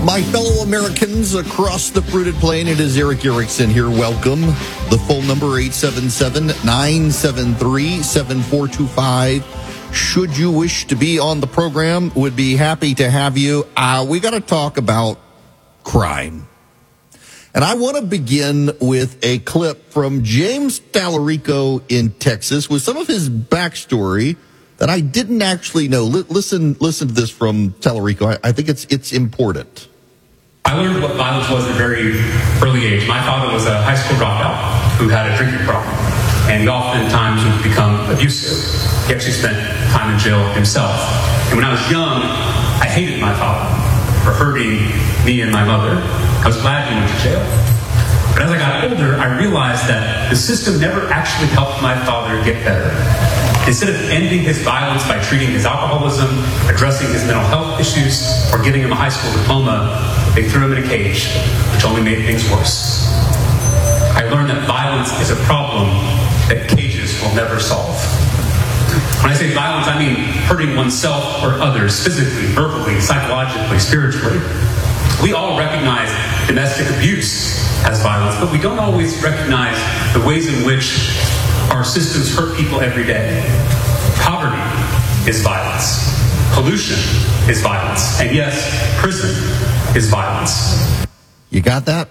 My fellow Americans across the fruited plain, it is Erick Erickson here. Welcome. The phone number 877-973-7425. Should you wish to be on the program, would be happy to have you. We got to talk about crime. And I want to begin with a clip from James Tallarico in Texas with some of his backstory that I didn't actually know. Listen to this from Tallarico. I think it's important. I learned what violence was at a very early age. My father was a high school dropout who had a drinking problem, and he oftentimes would become abusive. He actually spent time in jail himself. And when I was young, I hated my father for hurting me and my mother. I was glad he went to jail. But as I got older, I realized that the system never actually helped my father get better. Instead of ending his violence by treating his alcoholism, addressing his mental health issues, or giving him a high school diploma, they threw him in a cage, which only made things worse. I learned that violence is a problem that cages will never solve. When I say violence, I mean hurting oneself or others physically, verbally, psychologically, spiritually. We all recognize domestic abuse as violence, but we don't always recognize the ways in which our systems hurt people every day. Poverty is violence. Pollution is violence. And yes, prison is violence. You got that?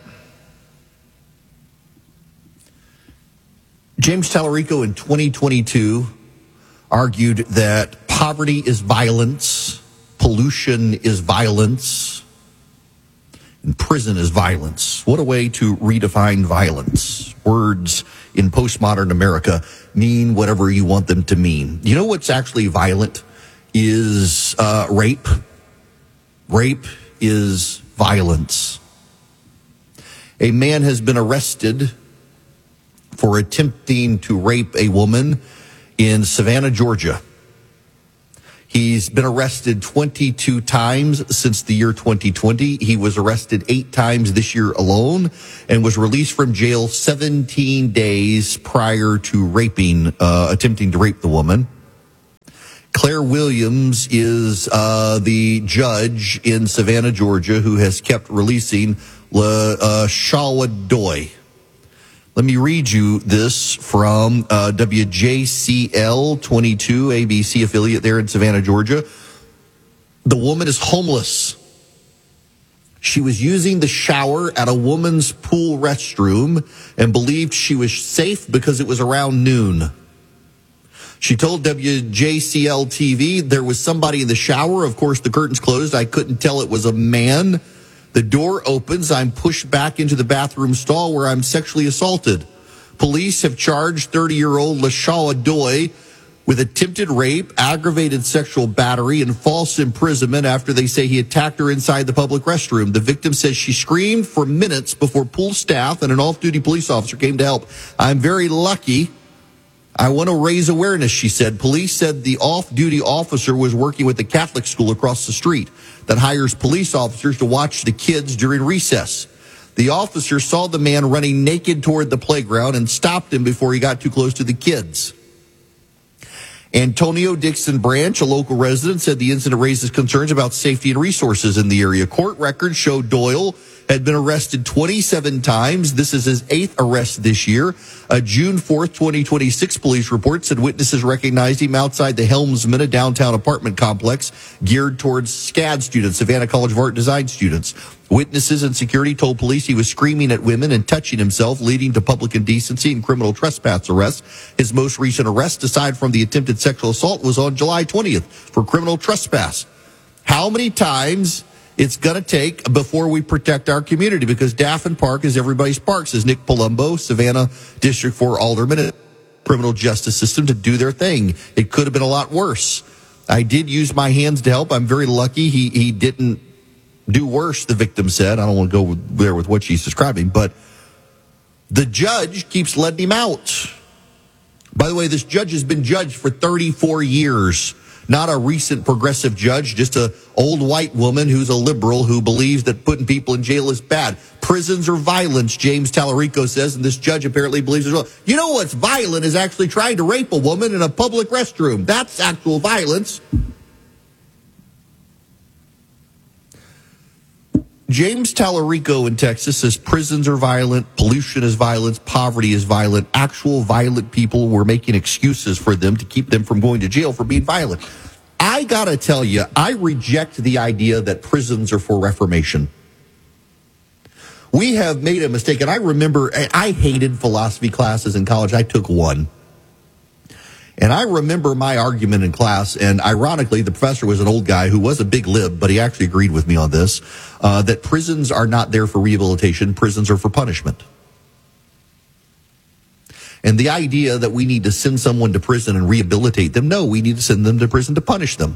James Tallarico in 2022 argued that poverty is violence, pollution is violence, and prison is violence. What a way to redefine violence. Words in postmodern America mean whatever you want them to mean. You know what's actually violent is rape. Rape is violence. A man has been arrested for attempting to rape a woman in Savannah, Georgia. He's been arrested 22 times since the year 2020. He was arrested 8 times this year alone and was released from jail 17 days prior to attempting to rape the woman. Claire Williams is the judge in Savannah, Georgia, who has kept releasing LaShawa Doy. Let me read you this from WJCL 22, ABC affiliate there in Savannah, Georgia. The woman is homeless. She was using the shower at a woman's pool restroom and believed she was safe because it was around noon. She told WJCL TV there was somebody in the shower. Of course, the curtains closed. I couldn't tell it was a man. The door opens. I'm pushed back into the bathroom stall where I'm sexually assaulted. Police have charged 30-year-old LaShawa Doy with attempted rape, aggravated sexual battery, and false imprisonment after they say he attacked her inside the public restroom. The victim says she screamed for minutes before pool staff and an off-duty police officer came to help. I'm very lucky. I want to raise awareness, she said. Police said the off-duty officer was working with the Catholic school across the street that hires police officers to watch the kids during recess. The officer saw the man running naked toward the playground and stopped him before he got too close to the kids. Antonio Dixon Branch, a local resident, said the incident raises concerns about safety and resources in the area. Court records show Doyle had been arrested 27 times. This is his 8th arrest this year. A June 4th, 2026 police report said witnesses recognized him outside the Helmsman, a downtown apartment complex geared towards SCAD students, Savannah College of Art Design students. Witnesses and security told police he was screaming at women and touching himself, leading to public indecency and criminal trespass arrests. His most recent arrest, aside from the attempted sexual assault, was on July 20th for criminal trespass. How many times it's going to take before we protect our community? Because Daffin Park is everybody's park, says Nick Palumbo, Savannah District 4 Alderman and criminal justice system, to do their thing. It could have been a lot worse. I did use my hands to help. I'm very lucky he didn't do worse, the victim said. I don't want to go there with what she's describing, but the judge keeps letting him out. By the way, this judge has been judged for 34 years. Not a recent progressive judge, just an old white woman who's a liberal who believes that putting people in jail is bad. Prisons are violence, James Tallarico says, and this judge apparently believes as well. You know what's violent is actually trying to rape a woman in a public restroom. That's actual violence. James Tallarico in Texas says prisons are violent, pollution is violence, poverty is violent. Actual violent people, we're making excuses for them to keep them from going to jail for being violent. I gotta tell you, I reject the idea that prisons are for reformation. We have made a mistake, and I remember I hated philosophy classes in college. I took one. And I remember my argument in class, and ironically, the professor was an old guy who was a big lib, but he actually agreed with me on this, that prisons are not there for rehabilitation, prisons are for punishment. And the idea that we need to send someone to prison and rehabilitate them, no, we need to send them to prison to punish them.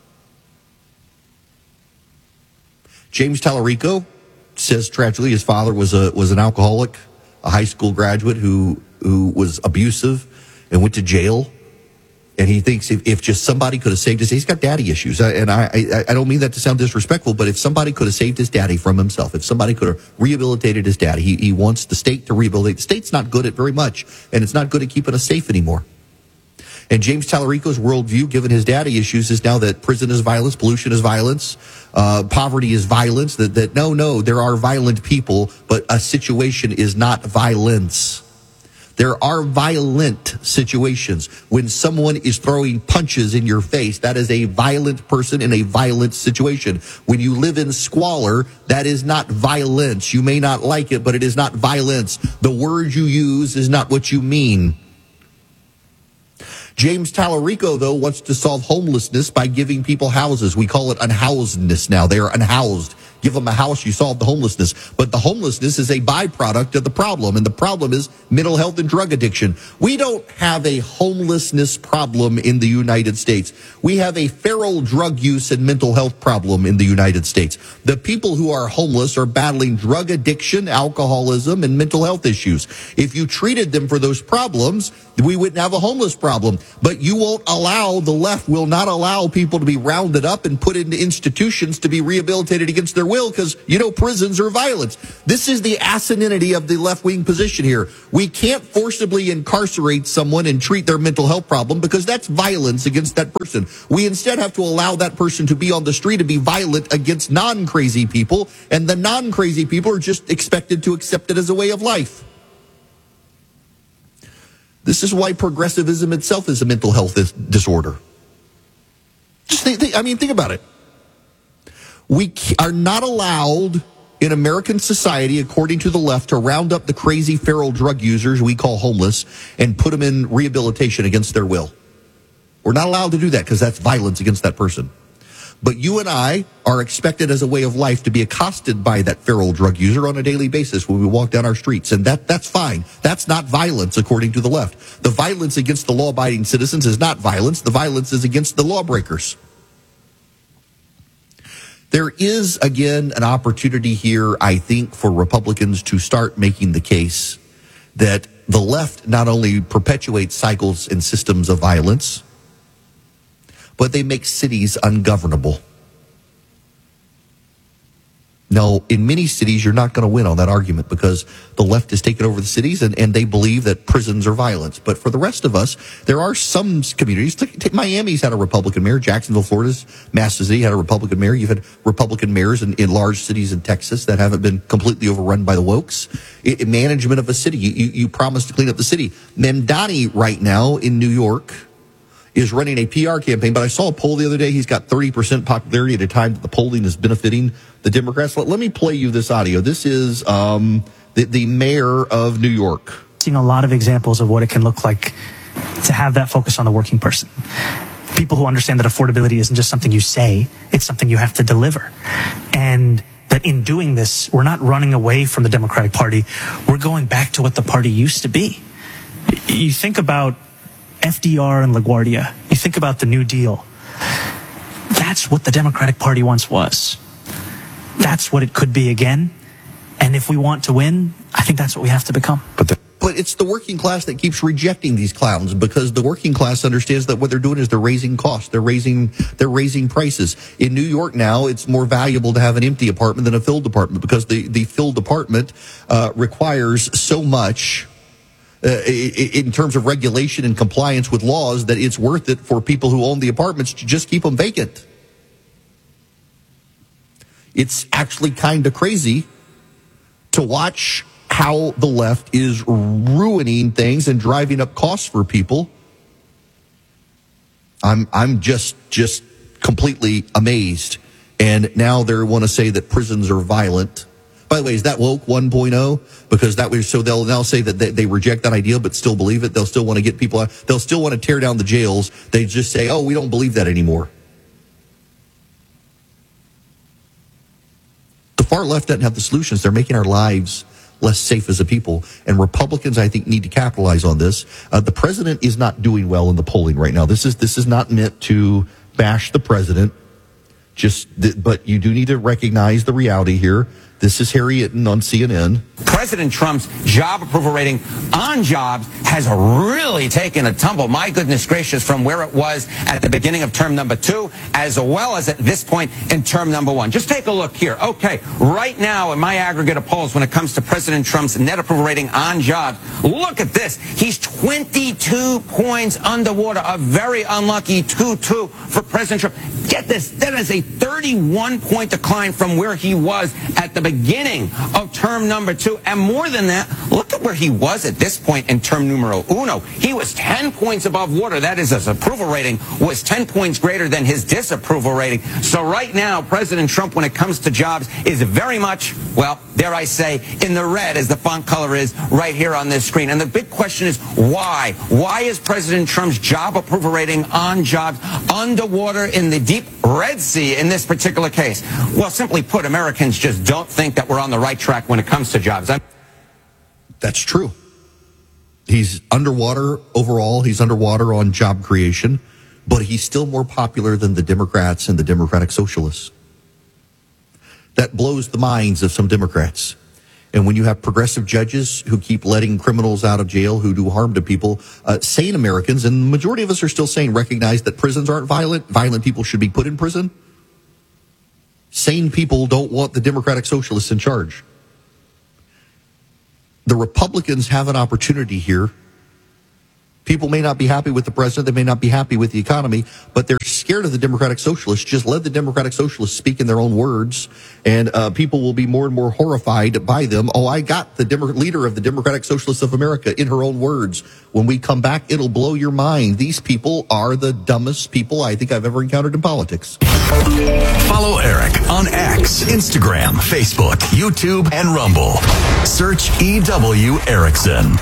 James Tallarico says tragically his father was an alcoholic, a high school graduate who was abusive and went to jail. And he thinks if just somebody could have saved his, he's got daddy issues. And I don't mean that to sound disrespectful, but if somebody could have saved his daddy from himself, if somebody could have rehabilitated his daddy, he wants the state to rehabilitate. The state's not good at very much, and it's not good at keeping us safe anymore. And James Tallarico's worldview, given his daddy issues, is now that prison is violence, pollution is violence, poverty is violence, that no, there are violent people, but a situation is not violence. There are violent situations. When someone is throwing punches in your face, that is a violent person in a violent situation. When you live in squalor, that is not violence. You may not like it, but it is not violence. The word you use is not what you mean. James Tallarico, though, wants to solve homelessness by giving people houses. We call it unhousedness now. They are unhoused. Give them a house, you solve the homelessness. But the homelessness is a byproduct of the problem, and the problem is mental health and drug addiction. We don't have a homelessness problem in the United States. We have a feral drug use and mental health problem in the United States. The people who are homeless are battling drug addiction, alcoholism, and mental health issues. If you treated them for those problems, we wouldn't have a homeless problem. But you won't allow, the left will not allow people to be rounded up and put into institutions to be rehabilitated against their will because, prisons are violence. This is the asininity of the left-wing position here. We can't forcibly incarcerate someone and treat their mental health problem because that's violence against that person. We instead have to allow that person to be on the street and be violent against non-crazy people, and the non-crazy people are just expected to accept it as a way of life. This is why progressivism itself is a mental health disorder. Just think about it. We are not allowed in American society, according to the left, to round up the crazy feral drug users we call homeless and put them in rehabilitation against their will. We're not allowed to do that because that's violence against that person. But you and I are expected as a way of life to be accosted by that feral drug user on a daily basis when we walk down our streets. And that's fine. That's not violence, according to the left. The violence against the law-abiding citizens is not violence. The violence is against the lawbreakers. There is, again, an opportunity here, I think, for Republicans to start making the case that the left not only perpetuates cycles and systems of violence, but they make cities ungovernable. Now, in many cities, you're not going to win on that argument because the left has taken over the cities and they believe that prisons are violence. But for the rest of us, there are some communities. Miami's had a Republican mayor. Jacksonville, Florida's massive city, had a Republican mayor. You've had Republican mayors in large cities in Texas that haven't been completely overrun by the wokes. Management of a city. You promise to clean up the city. Mamdani right now in New York is running a PR campaign, but I saw a poll the other day. He's got 30% popularity at a time that the polling is benefiting the Democrats. Let me play you this audio. This is the mayor of New York. Seeing a lot of examples of what it can look like to have that focus on the working person. People who understand that affordability isn't just something you say, it's something you have to deliver. And that in doing this, we're not running away from the Democratic Party. We're going back to what the party used to be. You think about FDR and LaGuardia. You think about the New Deal. That's what the Democratic Party once was. That's what it could be again. And if we want to win, I think that's what we have to become. But it's the working class that keeps rejecting these clowns because the working class understands that what they're doing is they're raising costs. They're raising prices. In New York now, it's more valuable to have an empty apartment than a filled apartment because the filled apartment requires so much in terms of regulation and compliance with laws that it's worth it for people who own the apartments to just keep them vacant. It's actually kind of crazy to watch how the left is ruining things and driving up costs for people. I'm just completely amazed. And now they want to say that prisons are violent. By the way, is that woke 1.0? Because that was, so they'll now say that they reject that idea but still believe it. They'll still want to get people out. They'll still want to tear down the jails. They just say, oh, we don't believe that anymore. The far left doesn't have the solutions. They're making our lives less safe as a people. And Republicans, I think, need to capitalize on this. The president is not doing well in the polling right now. This is not meant to bash the president. But you do need to recognize the reality here. This is Harry Itten on CNN. President Trump's job approval rating on jobs has really taken a tumble. My goodness gracious, from where it was at the beginning of term number 2, as well as at this point in term number 1. Just take a look here. Okay, right now in my aggregate of polls, when it comes to President Trump's net approval rating on jobs, look at this. He's 22 points underwater, a very unlucky 2-2 for President Trump. Get this, that is a 31-point decline from where he was at the beginning of term number 2. And more than that, look at where he was at this point in term numero 1. He was 10 points above water. That is, his approval rating was 10 points greater than his disapproval rating. So right now, President Trump, when it comes to jobs, is very much, well, dare I say, in the red, as the font color is right here on this screen. And the big question is why? Why is President Trump's job approval rating on jobs underwater in the deep Red Sea in this particular case? Well, simply put, Americans just don't think that we're on the right track when it comes to jobs. That's true. He's underwater overall. He's underwater on job creation, but he's still more popular than the Democrats and the Democratic Socialists. That blows the minds of some Democrats. And when you have progressive judges who keep letting criminals out of jail who do harm to people, sane Americans, and the majority of us are still sane, recognize that prisons aren't violent. Violent people should be put in prison. Sane people don't want the Democratic Socialists in charge. The Republicans have an opportunity here. People may not be happy with the president. They may not be happy with the economy, but they're scared of the Democratic Socialists. Just let the Democratic Socialists speak in their own words, and people will be more and more horrified by them. Oh, I got the leader of the Democratic Socialists of America in her own words. When we come back, it'll blow your mind. These people are the dumbest people I think I've ever encountered in politics. Follow Eric on X, Instagram, Facebook, YouTube, and Rumble. Search EW Erickson.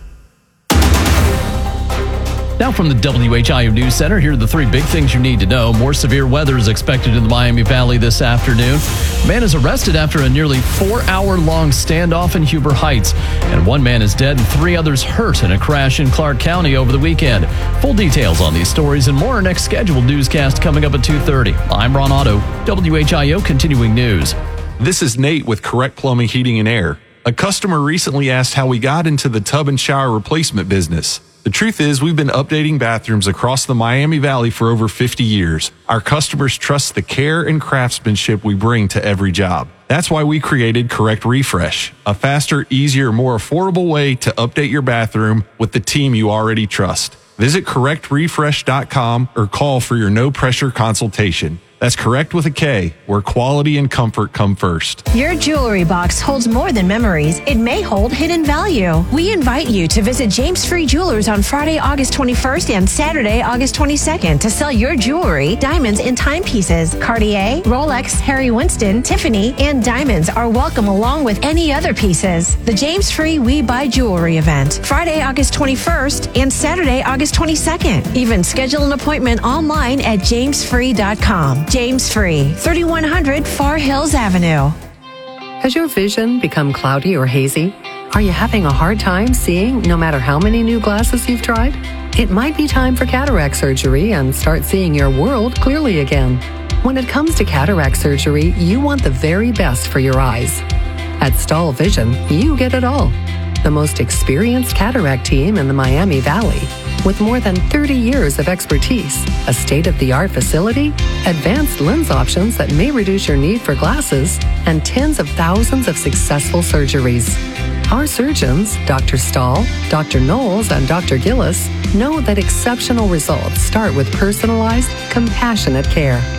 Now from the WHIO News Center, here are the 3 big things you need to know. More severe weather is expected in the Miami Valley this afternoon. A man is arrested after a nearly 4-hour-long standoff in Huber Heights. And 1 man is dead and 3 others hurt in a crash in Clark County over the weekend. Full details on these stories and more in our next scheduled newscast coming up at 2:30. I'm Ron Otto, WHIO Continuing News. This is Nate with Correct Plumbing, Heating, and Air. A customer recently asked how we got into the tub and shower replacement business. The truth is, we've been updating bathrooms across the Miami Valley for over 50 years. Our customers trust the care and craftsmanship we bring to every job. That's why we created Correct Refresh, a faster, easier, more affordable way to update your bathroom with the team you already trust. Visit correctrefresh.com or call for your no-pressure consultation. That's Correct with a K, where quality and comfort come first. Your jewelry box holds more than memories. It may hold hidden value. We invite you to visit James Free Jewelers on Friday, August 21st and Saturday, August 22nd to sell your jewelry, diamonds, and timepieces. Cartier, Rolex, Harry Winston, Tiffany, and diamonds are welcome along with any other pieces. The James Free We Buy Jewelry event, Friday, August 21st and Saturday, August 22nd. Even schedule an appointment online at jamesfree.com. James Free, 3100 Far Hills Avenue. Has your vision become cloudy or hazy? Are you having a hard time seeing no matter how many new glasses you've tried? It might be time for cataract surgery and start seeing your world clearly again. When it comes to cataract surgery, you want the very best for your eyes. At Stahl Vision, you get it all. The most experienced cataract team in the Miami Valley, with more than 30 years of expertise, a state-of-the-art facility, advanced lens options that may reduce your need for glasses, and tens of thousands of successful surgeries. Our surgeons, Dr. Stahl, Dr. Knowles, and Dr. Gillis, know that exceptional results start with personalized, compassionate care.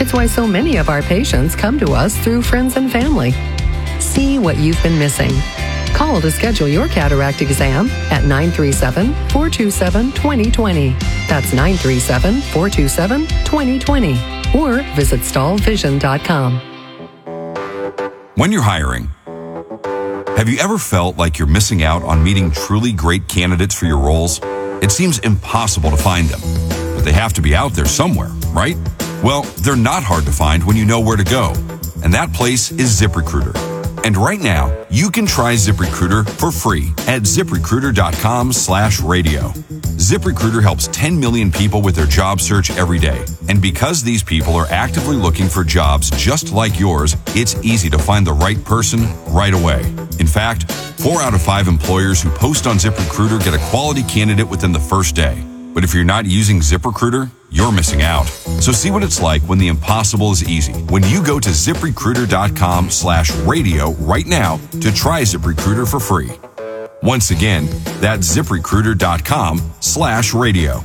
It's why so many of our patients come to us through friends and family. See what you've been missing. Call to schedule your cataract exam at 937-427-2020. That's 937-427-2020. Or visit stallvision.com. When you're hiring, have you ever felt like you're missing out on meeting truly great candidates for your roles? It seems impossible to find them, but they have to be out there somewhere, right? Well, they're not hard to find when you know where to go, and that place is ZipRecruiter. And right now, you can try ZipRecruiter for free at ZipRecruiter.com/radio. ZipRecruiter helps 10 million people with their job search every day. And because these people are actively looking for jobs just like yours, it's easy to find the right person right away. In fact, 4 out of 5 employers who post on ZipRecruiter get a quality candidate within the first day. But if you're not using ZipRecruiter, you're missing out. So see what it's like when the impossible is easy. When you go to ZipRecruiter.com/radio right now to try ZipRecruiter for free. Once again, that's ZipRecruiter.com/radio.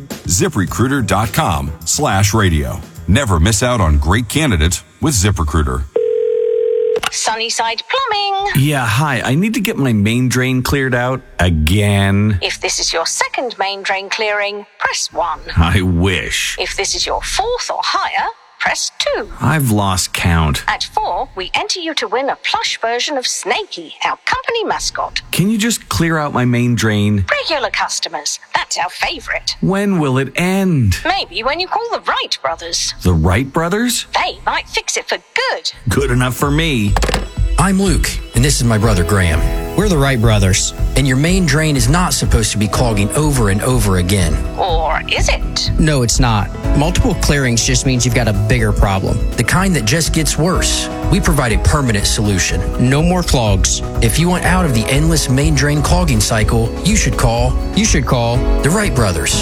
ZipRecruiter.com/radio. Never miss out on great candidates with ZipRecruiter. Sunnyside Plumbing. Yeah, hi. I need to get my main drain cleared out again. If this is your second main drain clearing, press 1. I wish. If this is your fourth or higher, press 2. I've lost count. At 4, we enter you to win a plush version of Snakey, our company mascot. Can you just clear out my main drain? Regular customers, that's our favorite. When will it end? Maybe when you call the Wright brothers. The Wright brothers? They might fix it for good. Good enough for me. I'm Luke, and this is my brother Graham. We're the Wright brothers, and your main drain is not supposed to be clogging over and over again. Or is it? No, it's not. Multiple clearings just means you've got a bigger problem, the kind that just gets worse. We provide a permanent solution. No more clogs. If you want out of the endless main drain clogging cycle, you should call the Wright brothers.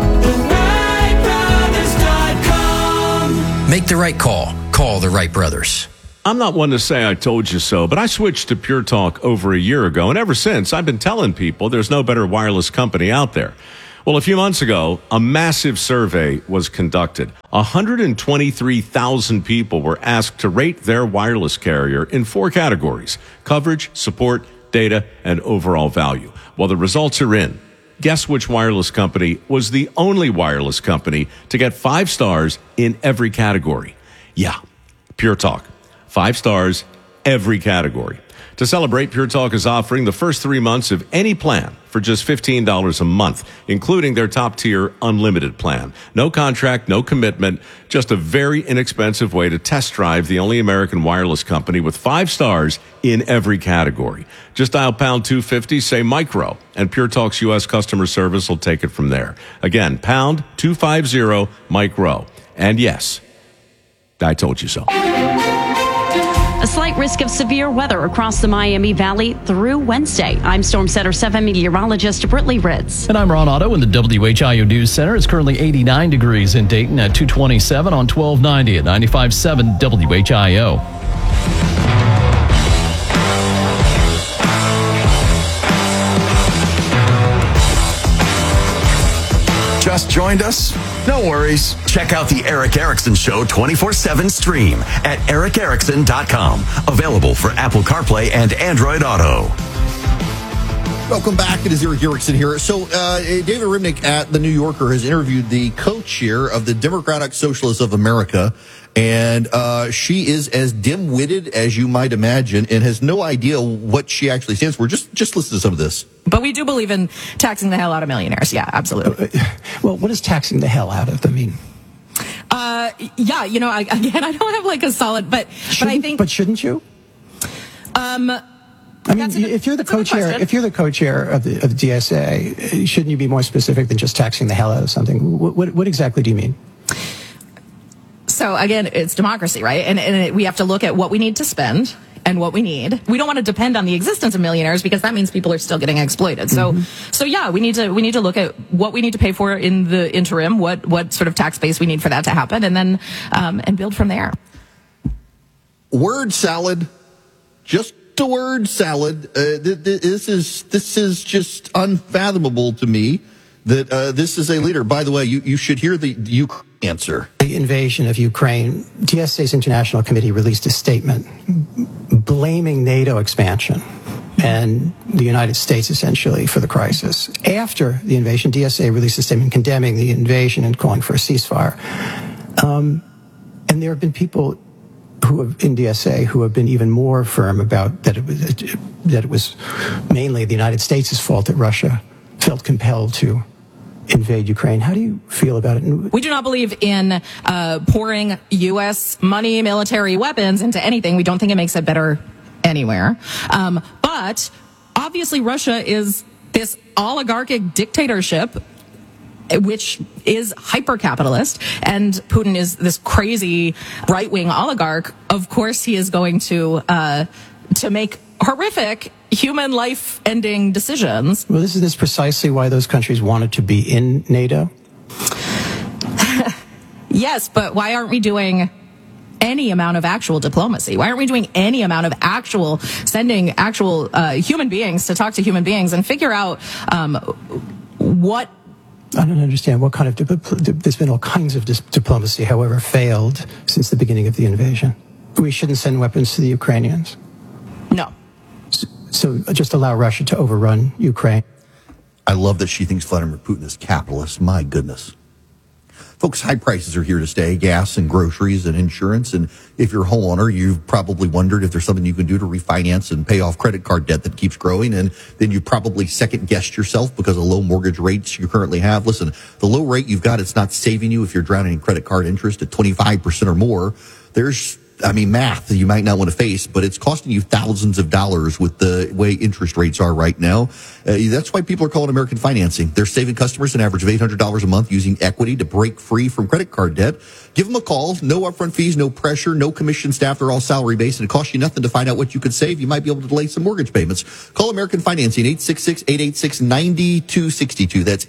TheWrightBrothers.com. Make the right call. Call the Wright brothers. I'm not one to say I told you so, but I switched to Pure Talk over a year ago, and ever since, I've been telling people there's no better wireless company out there. Well, a few months ago, a massive survey was conducted. 123,000 people were asked to rate their wireless carrier in 4 categories: coverage, support, data, and overall value. Well, the results are in. Guess which wireless company was the only wireless company to get 5 stars in every category? Yeah, Pure Talk. 5 stars, every category. To celebrate, Pure Talk is offering the first 3 months of any plan for just $15 a month, including their top-tier unlimited plan. No contract, no commitment, just a very inexpensive way to test drive the only American wireless company with 5 stars in every category. Just dial pound 250, say micro, and Pure Talk's U.S. customer service will take it from there. Again, pound 250 micro. And yes, I told you so. A slight risk of severe weather across the Miami Valley through Wednesday. I'm Storm Center 7 meteorologist Brittany Ritz. And I'm Ron Otto in the WHIO News Center. It's currently 89 degrees in Dayton at 227 on 1290 at 95.7 WHIO. Just joined us? No worries. Check out the Eric Erickson Show 24/7 stream at ericerickson.com. Available for Apple CarPlay and Android Auto. Welcome back. It is Eric Erickson here. So, David Ribnick at The New Yorker has interviewed the co-chair of the Democratic Socialists of America, and she is as dim-witted as you might imagine and has no idea what she actually stands for. Just listen to some of this. But we do believe in taxing the hell out of millionaires. Yeah, absolutely. Well, what does taxing the hell out of them mean? Yeah, I don't have like a solid, but I think. But shouldn't you? I mean, if you're the co-chair of the DSA, shouldn't you be more specific than just taxing the hell out of something? What exactly do you mean? So again, it's democracy, right? And we have to look at what we need to spend and what we need. We don't want to depend on the existence of millionaires because that means people are still getting exploited. So yeah, we need to look at what we need to pay for in the interim, what sort of tax base we need for that to happen, and then and build from there. Word salad, just a word salad. This is just unfathomable to me that this is a leader. By the way, you should hear the Ukrainian answer. The invasion of Ukraine, DSA's International Committee released a statement blaming NATO expansion and the United States essentially for the crisis. After the invasion, DSA released a statement condemning the invasion and calling for a ceasefire. And there have been people who have, in DSA, who have been even more firm about that it was mainly the United States' fault that Russia felt compelled to invade Ukraine. How do you feel about it? We do not believe in pouring U.S. money, military weapons into anything. We don't think it makes it better anywhere. But obviously Russia is this oligarchic dictatorship which is hyper-capitalist, and Putin is this crazy right-wing oligarch. Of course, he is going to make horrific human life-ending decisions. Well, this is precisely why those countries wanted to be in NATO? Yes, but why aren't we doing any amount of actual diplomacy? Why aren't we doing any amount of sending actual human beings to talk to human beings and figure out what... I don't understand what kind of... There's been all kinds of diplomacy, however, failed since the beginning of the invasion. We shouldn't send weapons to the Ukrainians. No. So just allow Russia to overrun Ukraine. I love that she thinks Vladimir Putin is capitalist. My goodness. Folks, high prices are here to stay, gas and groceries and insurance. And if you're a homeowner, you've probably wondered if there's something you can do to refinance and pay off credit card debt that keeps growing. And then you probably second-guessed yourself because of low mortgage rates you currently have. Listen, the low rate you've got, it's not saving you if you're drowning in credit card interest at 25% or more. There's math that you might not want to face, but it's costing you thousands of dollars with the way interest rates are right now. That's why people are calling American Financing. They're saving customers an average of $800 a month using equity to break free from credit card debt. Give them a call. No upfront fees, no pressure, no commission staff. They're all salary-based, and it costs you nothing to find out what you could save. You might be able to delay some mortgage payments. Call American Financing, 866-886-9262. That's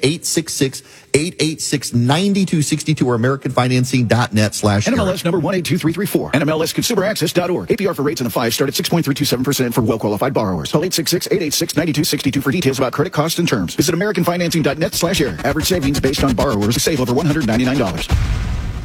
866-886-9262 or AmericanFinancing.net/. NMLS number 182334. NMLSConsumerAccess.org. APR for rates in the 5 start at 6.327% for well-qualified borrowers. Call 866-886-9262 for details about credit costs and terms. Visit AmericanFinancing.net/error. Average savings based on borrowers who save over $199.